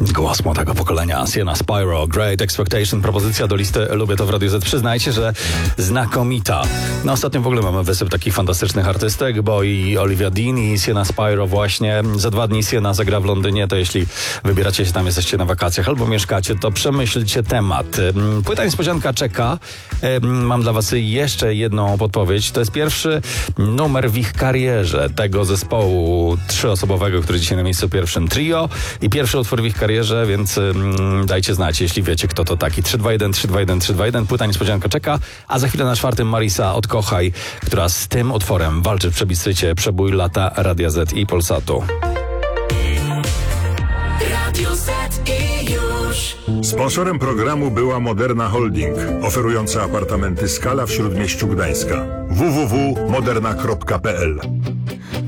Głos młodego pokolenia, Sienna Spyro, Great Expectation, propozycja do listy Lubię to w Radio Z. Przyznajcie, że znakomita. No ostatnio w ogóle mamy wysyp takich fantastycznych artystek, bo i Olivia Dean i Sienna Spyro właśnie. Za 2 dni Sienna zagra w Londynie, to jeśli wybieracie się tam, jesteście na wakacjach albo mieszkacie, to przemyślcie temat. Płyta niespodzianka czeka. Mam dla was jeszcze jedną podpowiedź. To jest pierwszy numer w ich karierze tego zespołu 3-osobowego, który dzisiaj na miejscu pierwszym trio i pierwszy utwór w ich karierze, więc dajcie znać, jeśli wiecie, kto to taki. 321, 321, 321. Płyta niespodzianka czeka, a za chwilę na 4 Marisa Odkochaj, która z tym utworem walczy w plebiscycie Przebój lata Radia Z i Polsatu. Radio Z i już. Sponsorem programu była Moderna Holding, oferująca apartamenty Skala w Śródmieściu Gdańska. www.moderna.pl